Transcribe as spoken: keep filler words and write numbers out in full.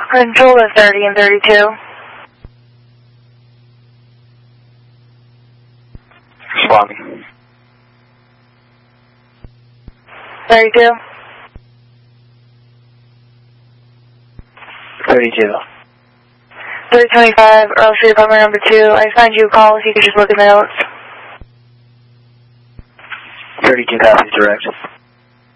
Control to thirty and thirty-two. Swami. thirty-two. thirty-two. thirty twenty-five, Earl Street, apartment number two. I assigned you a call if you could just look at the notes. thirty-two copies direct.